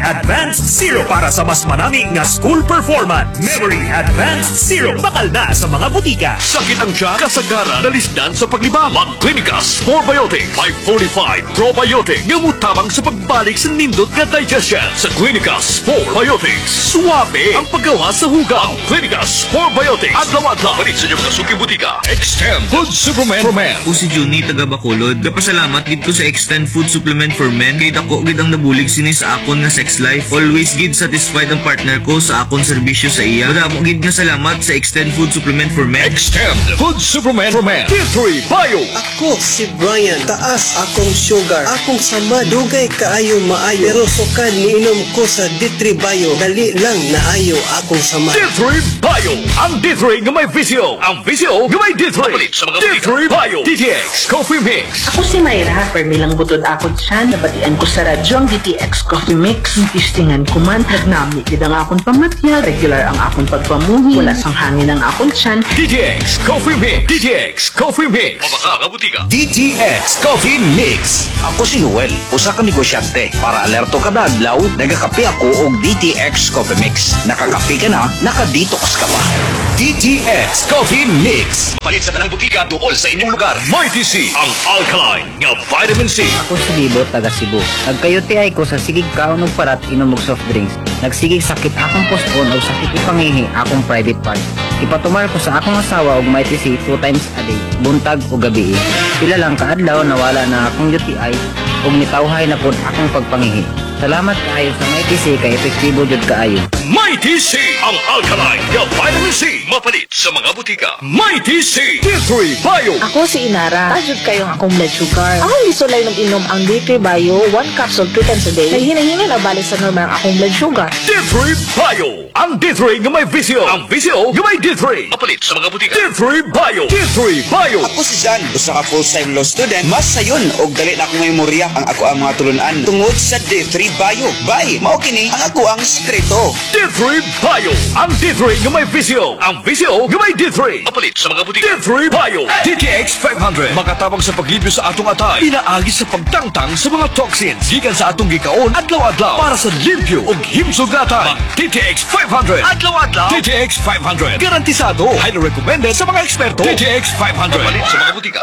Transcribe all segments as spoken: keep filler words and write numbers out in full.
Advanced Zero para sa mas manami nga school performance. Memory Advanced Zero bakal na sa mga butika. Sakit ang tiyan, kasagaran, nalisdan sa paglibang. Mag-Clinicas Probiotic five forty-five Probiotic nga mutabang sa pagbalik sa nindot nga digestion. Sa Clinicas Probiotics, suwabe ang paggawa sa hugaw. Clinicas Probiotics, adlaw-adlaw, palit sa inyong kasuki butika. Extend Food Supplement for Men. O si Juni taga Bacolod, gapasalamat gid ko sa Extend Food Supplement for Men kay dako gid ang nabulig sini sa akon nga sex life. Always gid satisfied ang partner ko sa akon serbisyo sa iya. Madamo gid nga salamat sa Extend Food Supplement for Men. Extend Food Supplement for Men. D three Bio. Ako si Brian, taas akong sugar, akong sama, dugay kaayo maayo, pero sukad niinom ko sa D three Bio, dali lang naayo akong sama. D three Bio. Ang D three nga may visyo. Ang visyo nga may D three. Papalit sa mga D three Bio. D T X Coffee Mix. Ako si Mayra, permilang butod ako siya, nabatian ko sa radyo ang D T X Coffee Mix. Tistingan ko man, nagnami gid ang akong pamatya, regular ang akong pagpamuhi, wala sang hangin ang akong tiyan. D T X Coffee Mix. D T X Coffee Mix. Mabaka ka butika. D T X Coffee Mix. Ako si Noel, usa ka negosyante. Para alerto kada adlaw, nagakape ako og D T X Coffee Mix. Nakakape ka na, nakadetox ka pa. D T X Coffee Mix. Palit sa tanang butika duol sa inyong lugar. Mighty C, ang alkaline nga vitamin C. Ako si Libo, taga Cebu. Nagkayote ay ko sa sigig kaon og parat inom og soft drinks. Nagsigig sakit akong postpone og sakit ipangihi akong private part. Ipatumar ko sa akong asawa og Mighty C two times a day, buntag o gabi. Pila lang kaadlaw nawala na akong U T I ug nitawhay na pud akong pagpangihi. Salamat kaayo sa Mighty C kay epektibo jud kaayo. Mighty C, ang alkaline nga vitamin C. Mapalit sa mga butika. Mighty C, D three Bio. Ako si Inara, tajud kayong akong blood sugar. Ako isulay nung inom ang D three Bio, one capsule two times a day. May hinahinga na balik sa normal ang akong blood sugar. D three Bio. Ang D three nga may visyo. Ang visyo nga may D three. Mapalit sa mga butika. D three Bio. D three Bio. Ako si Jan, usa ka full-time law student. Mas sayon og dali na akong memorya ang ako ang mga tulunan tungod sa D three Bio. Bye, mao kini ang ako ang sekreto. D three Bio. Ang D three nga may visyo. Ang visyo nga may D three. Mapalit sa mga butika. D three Bio. D T X five hundred. Makatabang sa paglibyo sa atong atay. Inaagi sa pagtangtang sa mga toxins. Gikan sa atong gikaon adlaw-adlaw para sa limpyo ug himsugatan. D T X five hundred. Adlaw-adlaw. D T X five hundred. Garantisado. Highly recommended sa mga eksperto. D T X five hundred. Mapalit sa mga butika.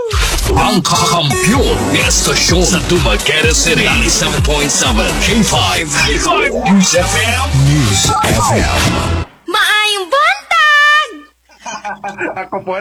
Ang kakampiyon ni estasyon sa Dumaguete City. ninety-seven point seven K five. K five News F M. News F M. Maayong buntag! Ako po.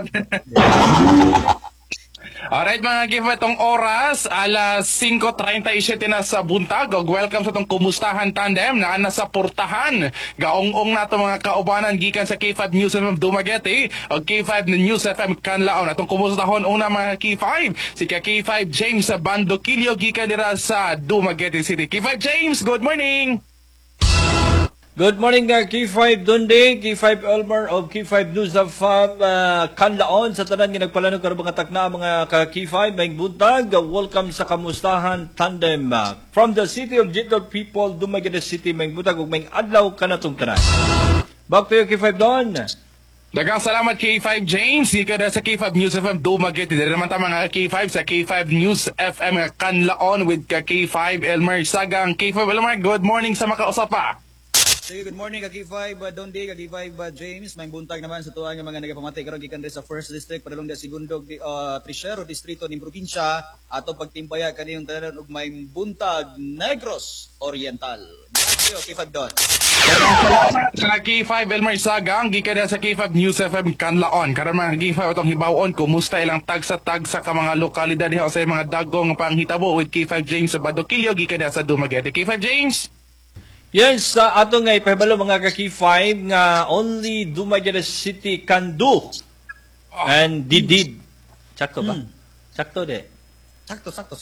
Alright mga kifa, itong oras, alas five thirty-seven na sa buntag. Welcome sa itong Kumustahan Tandem na nasa portahan. Gaong-ong na itong mga kaubanan gikan sa K five News F M Dumaguete o K five News F M Canlaon. Atong kumustahon una mga K five, si K five James sa Bandokilyo gikan nila sa Dumaguete City. K five James, good morning! Good morning, uh, K five Dundee, K five Elmer of K five News of um, uh, Canlaon sa tanan nga nagpalano karong mga takna mga ka K five may buntag. Uh, welcome sa Kamustahan Tandem uh, from the city of gentle people, Dumaguete City. May buntag ug may adlaw kanatong tanan. Back to you, K five Don. Daghang salamat K five James, di ka sa K five News F M Dumaguete. Dari naman ta mga K five sa K five News F M Canlaon with ka K five Elmer Sagang. K five Elmer, good morning sa makausap pa. So, good morning, ka K five uh, Dondi, ka K five uh, James. May buntag naman sa tuwang ng mga nagapamatay karon gikan sa first District, padalong da Segundog uh, Tricero Distrito ning probinsya ato pagtimpaya kaniyong tanan ug may buntag Negros Oriental. K five Don. Sa K five Elmer Sagang, gikan sa K five News F M Canlaon. Karon mga K five atong hibawon kumusta ilang tagsa-tagsa ka mga lokalidad diha sa mga dagong panghitabo with K five James sa Badokilyo gikan sa Dumaguete. K five James. Yes, sa uh, ato nga ipahibalo mga ka K five nga only Dumaguete City can do. Oh. And did did. Sakto ba? Hmm. Sakto de. Sakto, sakto.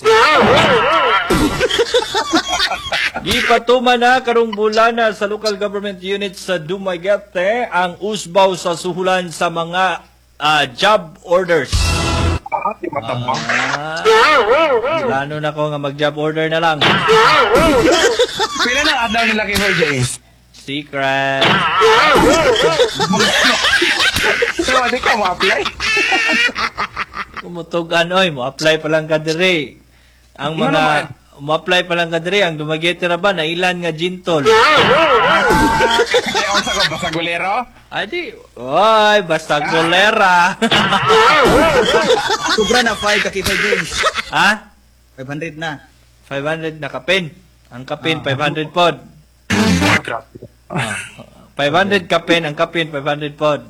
Gipatuman na karong bulana sa local government units sa Dumaguete ang usbaw sa suhulan sa mga uh, job orders. Ah, di matamang. Ah, Lano na ko nga mag-job order na lang. Pila na adlaw nila kay Sir James? Secret. So, di ka mo-apply? Kumutugan, oy, mo-apply pa lang ka dire. Ang mga ma-apply pa lang ka diri ang Dumaguete ra ba na ilan nga gintol. Ay, ang sa basta gulero? Adi, oy, basta golera. Sobra na five ka K five James. Ha? five hundred na. five hundred na kapin. Ang kapin, five hundred pod. Ah, five hundred kapin, ang kapin, five hundred pod.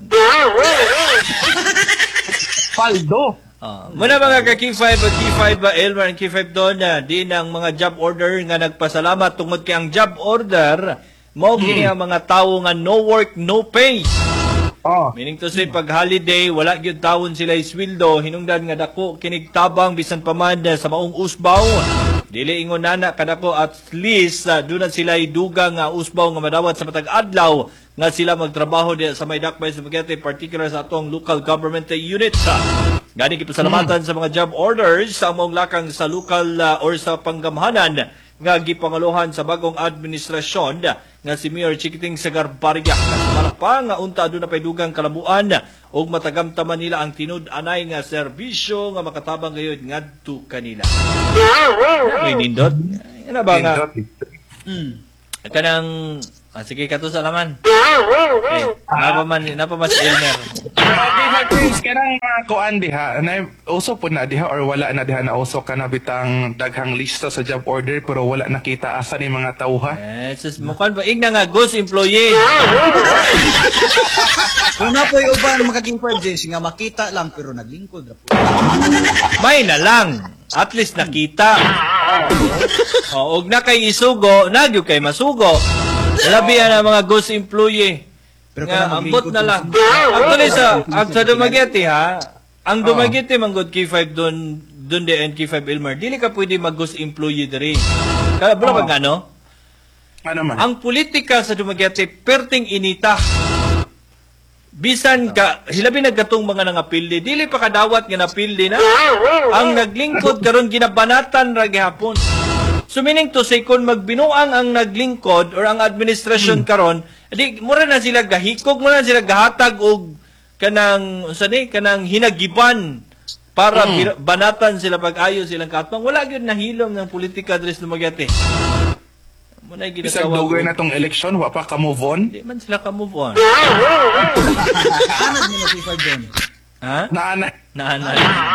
Paldo. Ah, muna mga ka-K five at K five ba, Elmer and K five doon na di ng mga job order nga nagpasalamat tungod kay ang job order mo gini ang mga tawo nga no work, no pay. Oh. Meaning to say, pag holiday, wala gyud tawon sila isweldo, hinungdan nga dako kinig tabang bisan pa man sa maong usbaw. Dili ingon nana kadako at least uh, doon na sila dugang nga usbaw nga madawat sa matag adlaw nga sila magtrabaho di sa may dakbay sa Dumaguete, particular sa atong local government unit. Gani gipasalamatan sa mga job orders sa among lakang sa local uh, or sa panggamhanan nga gipangaluhan sa bagong administrasyon nga si Mayor Chikiting Sagarbarya. Para pa nga unta doon na pay dugang kalabuan ug matagamtaman nila ang tinud-anay nga serbisyo nga makatabang gayud ngadto kanila. Ay, nindot. Ano ba nga? Hmm. Kanang ah, sige ka to sa laman. Okay. Napa man, napa mas Elmer. Di ba, Chris, kanang mga kuan diha, na uso po na diha or wala na diha na uso ka na bitang daghang lista sa job order pero wala nakita asa ni mga tauha? Eh, sus, mukhang ba, igna nga, ghost employee. Kung na po yung uban mga K five James nga makita lang pero naglingkod ra po. May na lang. At least nakita. O, og na kay isugo, nagyo kay masugo. Labi ang mga ghost employee. Pero Nga, kana ambot maglingkod na po lang. sa- Actually, sa, ang sa Dumaguete, ha? Ang Dumaguete, manggod K five doon, doon di and K five Elmer, dili ka pwede mag-ghost employee diri. Kaya, bro, pag ano? Ano man? Ang politika sa Dumaguete, perting inita. Bisan ka, hilabi nagkatong mga nangapildi, dili pa kadawat nga napildi na. Ang naglingkod karon ginabanatan ra gihapon. So meaning to say, kung magbinuang ang naglingkod or ang administrasyon karon, di mura na sila gahikog, mura na sila gahatag og kanang sani kanang hinagiban para bir- banatan sila pag-ayo silang katpang. Wala gyud nahilom ng politika dres Dumaguete. Muna Bisag ginatawa dugay ko. na tong election, wa pa ka move on? Di man sila ka-move on. Anad nila K five doon. Ha? Naana. Naanay.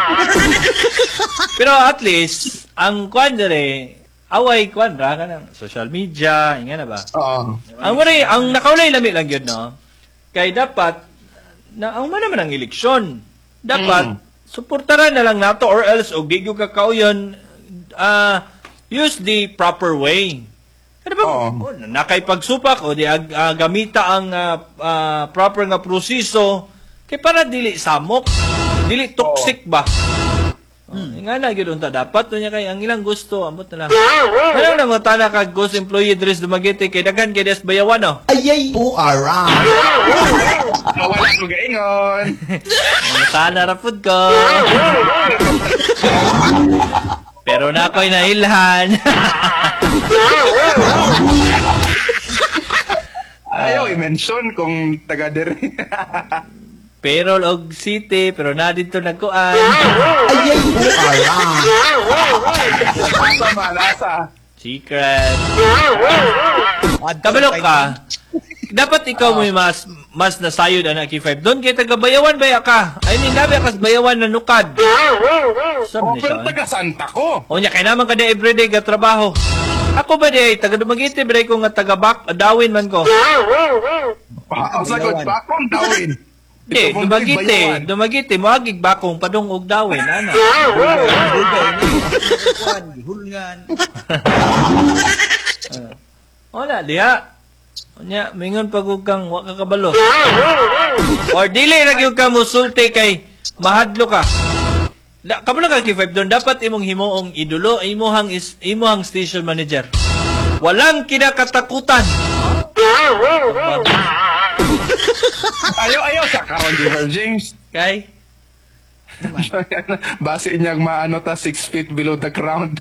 Pero at least, ang kwan dire, away kwan ra ka ng social media, nga na ba? Oo. Ang mari, ang nakaulay lami lang yun, no? Kaya dapat, na ang man naman ang eleksyon, dapat, suportaran na lang nato or else, o gigyo kakao yun, uh, use the proper way. Ano ba? Oo. Oh, nakaypagsupak o di ag, ah, gamita ang ah, ah, proper nga proseso kay para dili samok, dili toxic ba? Hmm. Nga na gyud unta dapat unya kay ang ilang gusto amot na lang. Ano nang utana ka ghost employee dress Dumaguete kay daghan kay des bayawan no. Ayay po ara. Wala ko gaingon. Utana ra pud ko. Pero na ako'y nailhan. Ayaw i-mention kung taga diri. Pero og city, pero na dito nagkuan. Ayay po ara. Asa man, asa. Secret. Kabalo ka. Dapat ikaw mo yung mas mas nasayod anak K five. Doon kay taga-bayawan baya ka. Ay ni nabi kas bayawan na nukad. Saan Oh, ni pero siya? taga Santa ko. O nya kay naman kada everyday ga trabaho. Ako ba di taga Dumaguete ba ko nga taga Bak Dawin man ko. Ang sagot ba akong dawin? Di, Dumaguete, Dumaguete moagig bakong padung og Dawin ana. Kuan, hulngan. Wala diha. Nya mingon pag ug kang wa ka kabalo. Or dili ra gyud ka musulti kay mahadlo ka. Da, kabalo ka K five doon dapat imong himuong idolo imuhang is imuhang station manager. Walang kinakatakutan. Ayaw, ayaw sa karon di Sir James. Kay Base niyang maano ta six feet below the ground.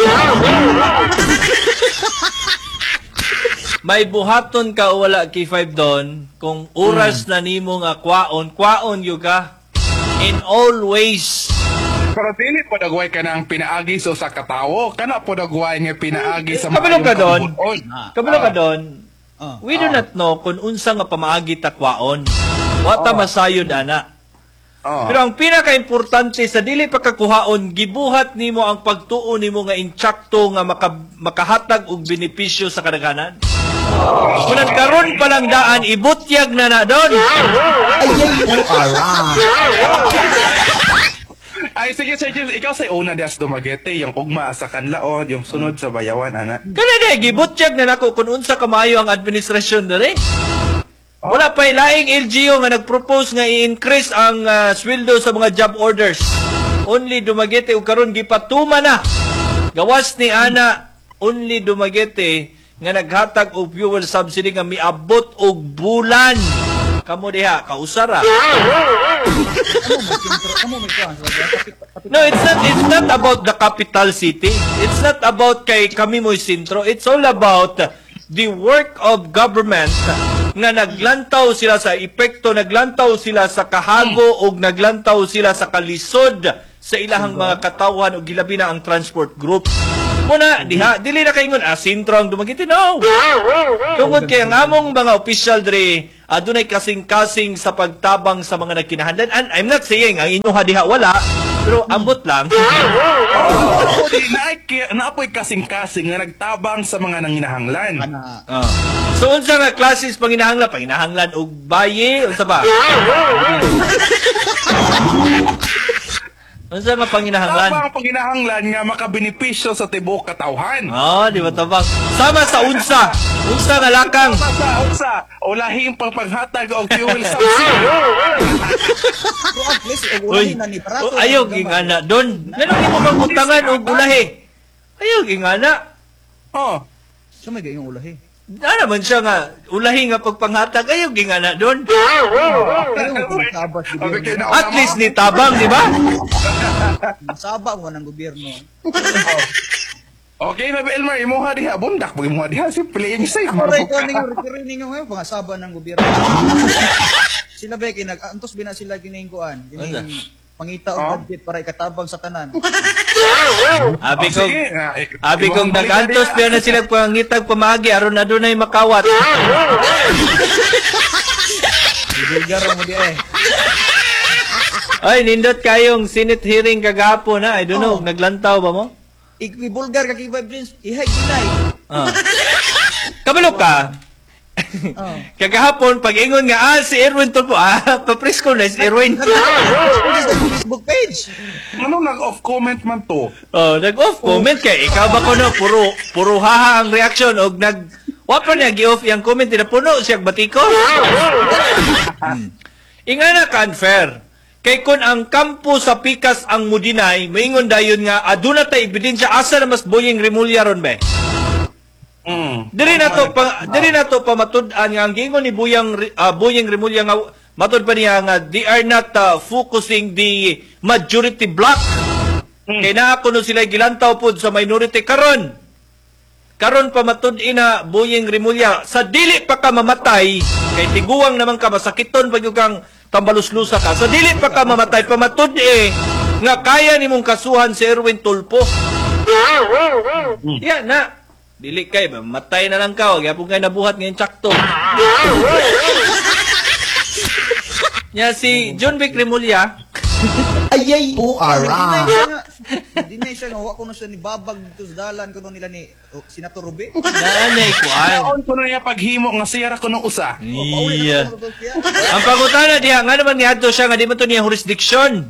may buhaton ka o wala K five doon kung oras na nimo nga kwaon, kwaon yung ka in all ways. Pero dili po dagway ka ng pinaagi sa usa ka tawo. Kana po dagway nga pinaagi sa Kabalo ka doon. kabubuton. Kabalo ka Ah. doon. We do not know kung unsa nga pamaagi takwaon. Wata masayod ana. Ah. Pero ang pinaka-importante sa dili pagkakuhaon, gibuhat nimo ang pagtuo nimo nga intsakto nga maka, makahatag og benepisyo sa kadaghanan. Kung nagkaroon pa lang daan, ibutyag na na doon. Ay, sige, Sir James, ikaw sa una das Dumaguete, yung ugma sa Kanlaon, yung sunod sa Bayawan, ana. Kana na, gibutyag na nako kung unsa kamayo ang administrasyon dere. Wala pa laing L G U nga nag-propose nga i-increase ang uh, sweldo sa mga job orders. Only Dumaguete ug karon gipatuma na. Gawas ni ana only Dumaguete nga naghatag og fuel subsidy nga miabot og bulan. Kamo diha kausara. No, it's not it's not about the capital city. It's not about kay kami mo'y sentro. It's all about the work of government nga naglantaw sila sa epekto, naglantaw sila sa kahago ug naglantaw sila sa kalisod sa ilahang mga katawan ug gilabi na ang transport group. Muna, diha, dili na kaingon, ah, sentro ang Dumaguete. No! Tungod kay ang among mga official dre, adunay kasing-kasing sa pagtabang sa mga nagkinahanglan. And I'm not saying, ang inyong diha wala, pero ambot lang. Oo, di, naay- naapoy kasing-kasing nga nagtabang sa mga nanginahanglan. Ah. So, unsa nga klases panginahanglan? Panginahanglan og baye, unsa ba? Unsa nga panginahanglan? Tabang panginahanglan nga makabenepisyo sa tibok katawhan. Oh, di ba tabang? Sama sa unsa. Unsa nga lakang. Sa sa unsa, ulahing pagpanghatag og fuel subsidy. Uy, oh, ayaw gingana don. Ngano mo mabutangan og ulahi? Ayaw gingana. Oh. So may gayong ulahi. Na naman siya nga, ulahi nga pagpanghatag, ayaw gingana don. At least ni tabang, di ba? Masaba ko ng gobyerno. Okay, Baby Elmar, imuha diha. Bundak mo imuha diha. Si playing safe. Aray ko ninyo, recurring ngayon, pangasaba ng gobyerno. Sila ba, kinag, antos bina sila kiningkuan. Kining pangita o budget para ikatabang sa tanan. Abi kong, abi kong nagantos pero na sila pangitag pamagi, aron na doon ay makawat. Ibulgar mo di eh. Ay, nindot kayong Senate hearing kagahapon na. I don't know, naglantaw ba mo? Ibulgar ka kay James, ihay ginay. Ah. Kabalo ka? Oh. Kagahapon, pag-ingon nga, ah, si Erwin Tulpo, ah, papresko na si Erwin. Facebook page. Ano nag-off comment man to? Oh, nag-off comment kay ikaw ba ko no, puro, puro haha ang reaction, og nag, wapa niya, gi-off yung comment, tinapuno siya batiko. hmm. Ingana ka unfair. Kay kun ang kampo sa pikas ang mudinay, maingon dayon nga, aduna tay ebidensya, asa na mas Boyeng Remulla ron be? Mm. Diri na to pa, diri na to pamatud-an nga ang gingon ni Boyang uh, Boyeng Remulla nga matud pa niya nga they are not uh, focusing the majority block. Mm. Kay naa kuno sila gilantaw pud sa minority karon. Karon pa matud ina Boyeng Remulla sa dili pa ka mamatay kay tiguang naman ka masakiton pag kang tambaluslusa ka. Sa dili pa ka mamatay pamatud eh nga kaya nimong kasuhan si Erwin Tulpo. Mm. Yeah, na dili kay ba matay na lang ka, wag yapon kay nabuhat ngayon tsakto. Nya si John Vic Remulla. Ayay po ara. Hindi na siya nga wa ko na siya ni babag dito sa dalan kuno nila ni oh, Senator Rubi. Nanay ko ay. On ko na niya paghimo nga siyara ko nung usa. Iya. Ang pangutana diha nga naman niadto siya nga di man to niya jurisdiction.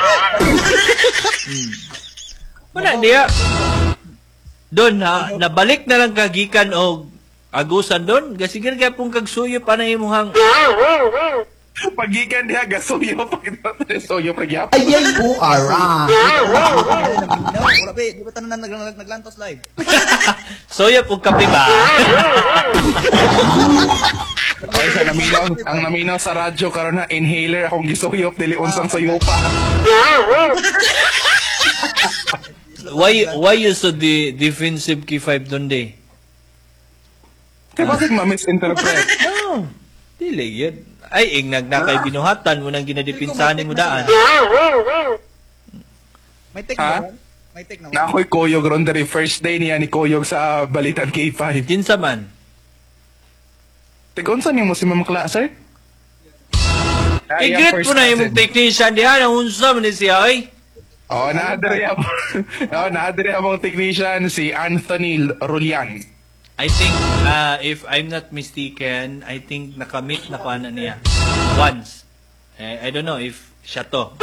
hmm. Wala diha. Don ha, nabalik na lang kagikan og agusan don. Gasigan kay pong kagsuyo pa na imuhang. Pagikan diha gasuyo pagito suyo pagyapon. Ayay po ara. Wala ba, di ba tanan nag naglantos live? Suyo pong kape ba? Ay sa naminaw, ang naminaw sa radyo karon na inhaler akong gisuyop dili unsang suyo pa. Why why you so the defensive key five donde? Kaya bakit ma-misinterpret? No. Dili yun. Ay, ing nagnakay binuhatan mo nang ginadipinsahan mo daan. May take Ha? na ba? May take na ba? Na ako'y Koyog ron dari first day niya ni Koyog sa Balitan K five. Kinsa man? Tigon sa niyo mo si Ma'am Cla, sir? I-greet mo na yung technician diyan. Ang unsa man ni siya, oy. Oh, naadari ako. Oh, naadari akong technician si Anthony Rulian. I think, uh, if I'm not mistaken, I think nakamit na ko na niya. Once. Eh, I don't know if siya to.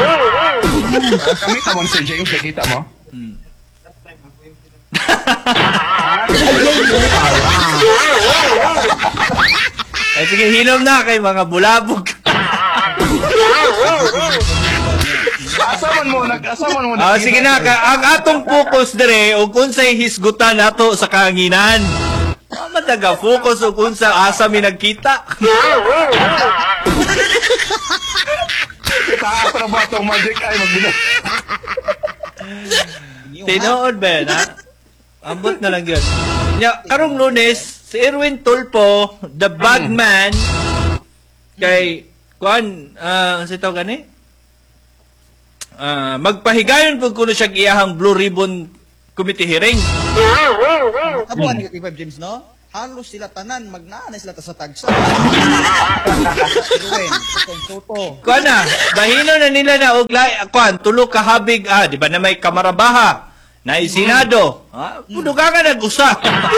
Kami tamon Sir James, nakita mo? Hmm. Ay, sige, hilom na kay mga bulabog. Asaman mo, nag-asaman mo. Ah, sige na, ka, ang atong focus dire o kung sa'y hisgutan nato sa kahanginan. Ah, mataga focus o kung sa asa mi nagkita. Taas na ba itong magic ay magbina? Tinood ba yan, ha? Ambot na lang yun. Ya, karong Lunes, si Erwin Tulpo, the bagman, kay, kuan, ah, uh, si tao gani? Ah, uh, magpahigayon po kuno siya iyahang Blue Ribbon Committee hearing. Abo ani ka K five James, no? Halos sila tanan magnanay sila ta sa tagsa. Ruwen, itong soto. Kuan na, bahino na nila na og lay kuan tulo ka habig ah, di ba na may kamarabaha na Senado. Ha? Puduga ka nag-usa.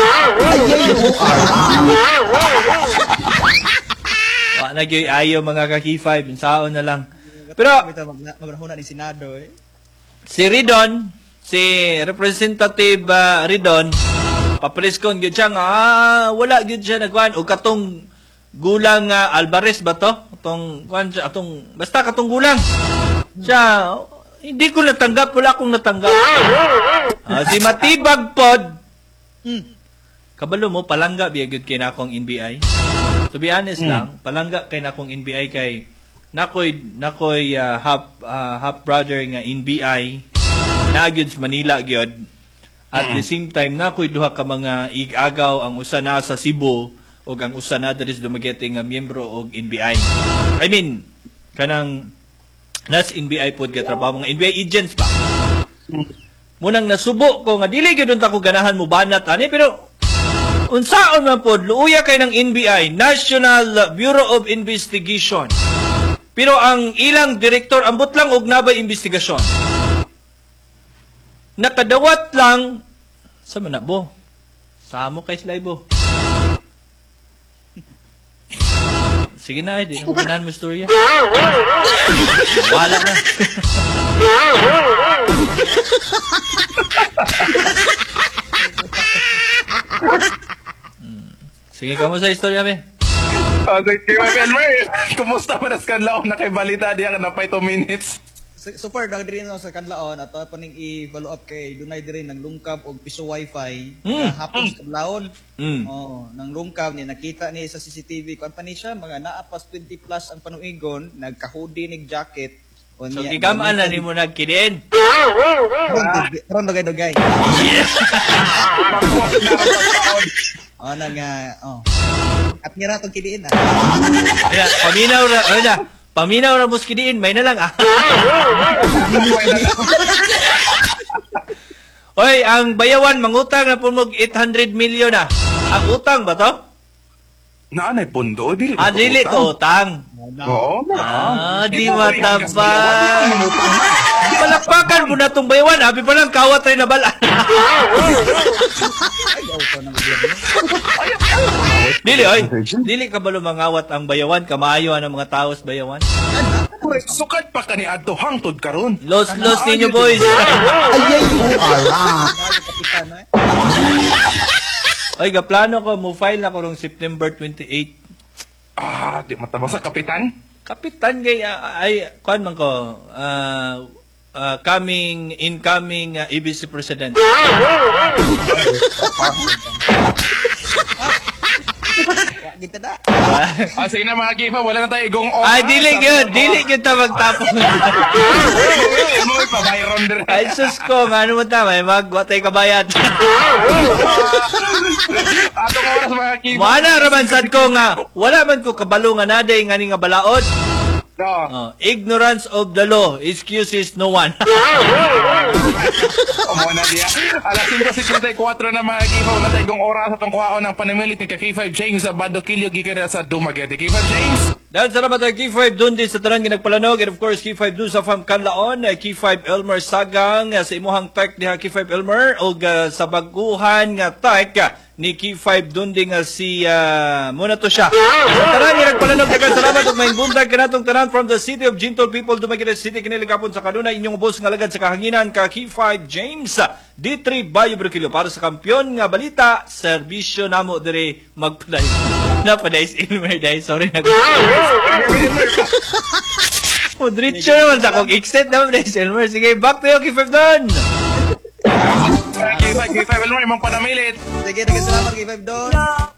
Wa na gyud ayo mga ka K five, insaon na lang. Pero magrahuna ni Senado eh. Si Ridon, si Representative uh, Ridon, papreskon gyud siya nga ah, wala gyud siya nagkuan og katong gulang uh, Alvarez ba to? Atong kuan siya atong basta katong gulang. Siya hindi ko natanggap, wala akong natanggap. Ah, si Matibag pod. Hmm. Kabalo mo palangga biya gyud kay nakong N B I. To be honest hmm. lang, palangga kay nakong N B I kay nakoy nakoy uh, half uh, half brother nga N B I na gyud sa Manila gyud. At the same time nakoy duha ka mga igagaw ang usa na sa Cebu ug ang usa na diri sa Dumaguete nga miyembro og N B I. I mean kanang nas N B I pod ka trabaho mga N B I agents ba. Munang nasubo ko nga dili gyud unta ko ganahan mo banat ani pero unsaon man pod luuya kay ng N B I, National Bureau of Investigation. Pero ang ilang direktor ambot lang og nabay investigasyon. Nakadawat lang sa manabo. Samo kay Slaybo. Sige na, di ko ganahan mo storya. Wala na. hmm. Sige, kamusta istorya, be? Okay, kay Elmer, kumusta pa nas kanlaon na kay balita diya na pa two minutes? So, so far, dahil din sa kanlaon, at uh, paning i-follow up kay Dunay din ng lungkab o piso wifi. Mm. Hapon sa kanlaon. Mm. Oh, ng lungkab niya, nakita niya sa C C T V. Kung pa niya, mga naapas twenty plus ang panuigon, nagka-hoodie, nag-jacket. So, gigamaan na ni mo nagkidin? Karoon dugay-dugay. Oh, nag, oh. At nga ratong kidiin ah. Ayan, paminaw na, ano na, paminaw na mos kidiin, may na lang ah. Oy, ang bayawan, mangutang na po mag eight hundred million ah. Ang utang ba to? Naanay pondo, dili. Ah, dili to utang. Oo. Ah, di matabang. Palakpakan mo na itong bayawan, habi pa lang kawat rin na bala. Dili, oy. Dili ka ba lumangawat ang bayawan? Kamaayo ang mga taos bayawan? Sukat pa ka ni Adto hangtod karon. Los, los ninyo, boys. Ayay mo, ala. Oy, gaplano ko, mo file na ko rong September twenty-eighth. Ah, di matabang sa kapitan? Kapitan kay, uh, ay, kuhan man ko, uh, uh, coming, incoming uh, A B C President. Kita na. Ah, sige na mga kifa, wala na tayo igong oras. Ay, dili yun, dili yun ta magtapon. Ano may pabayron din. Ay, sus ko, ano mo tama, magwatay kabayad. Atong oras mga kifa. Mana raman sad ko nga, wala man ko kabalo nga naday nga ni nga balaod. No. Oh, ignorance of the law excuses no one. Amo na diya. Alas five fifty-four na mga K five na tayong oras at ang kuhaon ng panamilit ni K five James sa Badokilyo gikan sa Dumaguete. K five James. Dahil salamat ang K five doon din sa tanan ginagpalanog, and of course K five News of Am Kanlaon, K five Elmer Sagang sa imuhang tech diha K five Elmer og uh, sa baguhan nga tech ni K five doon din nga si uh, muna to siya. Sa tanan ginagpalanog, daghang salamat ug may buntag kanatong tanan from the city of Gentle People, Dumaguete City, kiniligapon sa kanuna inyong ubos nga lagad sa kahanginan ka K five James D three Bayo Berkilyo para sa kampiyon nga balita, serbisyo namo dire magpaday. Napaday si Elmer dahil sorry nag Modricho naman sa kong extent naman dahil si Elmer. Sige, back to you K five doon. K five, K five Elmer, imong panamilit. Sige, nagkasalamat K five doon.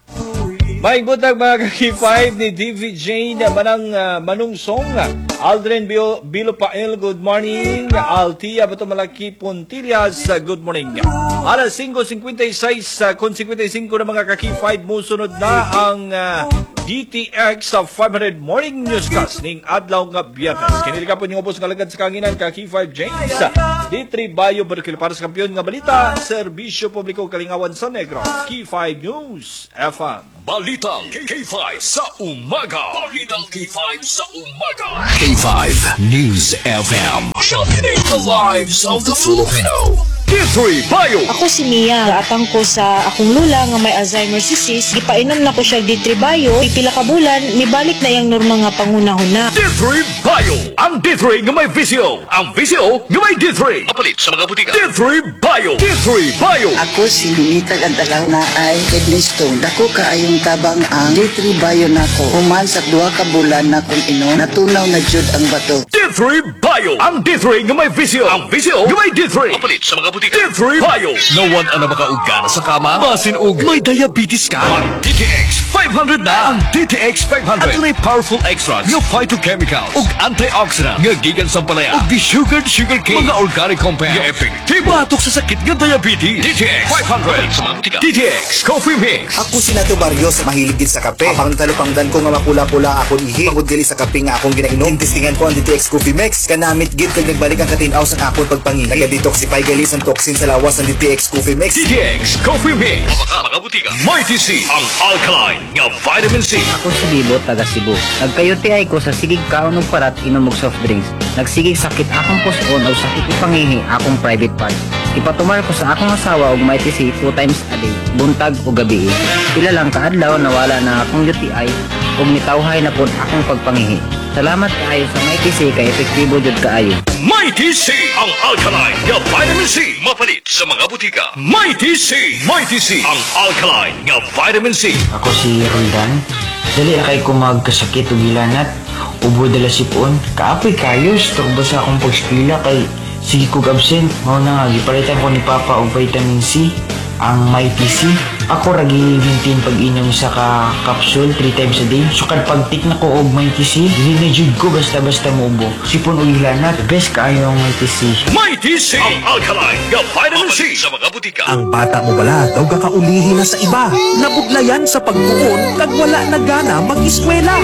May butag mga K five ni D V J na manang uh, manungsong. Aldrin Bilo, Bilo Pael, good morning. Altia Bato Malaki Puntillas, uh, good morning. Alas five fifty-six, uh, kung fifty-five na mga ka-K five mo, sunod na ang uh, D T X sa five hundred Morning Newscast ning adlaw nga Biyernes. Kiniligapon yung ubos nga lagad sa kanginan ka K five James. D three Bayo Berkilyo para sa kampiyon nga balita, serbisyo publiko kalingawan sa Negros. K five News F M. Balitang K five sa umaga. Balitang K five sa umaga. K five News F M. Championing the lives of the Filipino. D three Bayo. Ako si Mia, atang ko sa akong lula nga may Alzheimer's disease, gipainom na ko siya D three Bayo, pipila ka bulan, mibalik na yung norma nga pangunahon na. D three Bayo. Ang D three nga may visyo. Ang visyo nga may D three. Kapalit sa mga butika. D three Bayo. D three Bayo. Ako si Lumitag ang talang na ay kidney stone. Dako kaayong tabang ang D three Bayo nako. Human sa duha ka bulan na kung ino, natunaw na jud ang bato. D three Bayo. Ang D three nga may visyo. Ang visyo nga may D three. Kapalit sa mga butika. D three Bayo. No one ang makaugana sa kama. Basin og may diabetes ka. D T X five hundred na. Ang D T X five hundred. At may powerful extracts nga phytochemicals ug antioxidant nga gikan sa palaya ug di-sugared sugar cane. Mga organic compounds nga effective batok sa sakit nga diabetes. D T X five hundred. D T X Coffee Mix. Ako si Nato Barrios, mahilig din sa kape. Habang talupangdan ko nga mapula-pula akong ihi. Pagod gali sa kape nga akong ginainom. Testingan ko ang D T X Coffee Mix. Kanamit gid kag nagbalik ang katinaw sa akong pagpangihi. Naga-detoxify gali sa toxin sa lawas ng D T X Coffee Mix. D T X Coffee Mix. Mga butika. Mighty C. Ang alkaline nga vitamin C. Ako si Libo, taga Cebu. Nagkayuti ay ko sa sigig kaon og parat inom og soft drinks. Nagsigig sakit akong puson o sakit ipangihi akong private part. Ipatumar ko sa akong asawa og Mighty C two times a day, buntag o gabi. Pila lang kaadlaw nawala na akong U T I ug nitawhay na pod akong pagpangihi. Salamat kaayo sa Mighty C kay epektibo jud kaayo. Mighty C. Ang alkaline nga vitamin C. Mapalit sa mga butika. Mighty C. Mighty C. Ang alkaline nga vitamin C. Ako si Roldan. Dali na kay ko magkasakit o gilanat. Ubo dala sipon. Kaapoy kayo. Storbo sa akong pag-eskwela kay sige kog absent. Mao na nga, gipalitan ko ni Papa og vitamin C. Ang Mighty C. Ako ragi maintain pag-inom sa ka capsule three times a day. So kad pagtik na ko og Mighty C, dili na jud ko basta-basta mubo. Sipon og gilanat, best kaayo ang Mighty C. Mighty C. Ang alkaline nga vitamin C sa mga butika. Ang bata mo bala daw kakaulihin na sa iba. Nabuglayan sa pagtuon kag wala na gana mag-eskwela.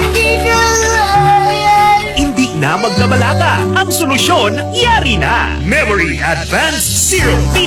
Hindi na magkabalaka. Ang solusyon, yari na. Memory Advanced Zero D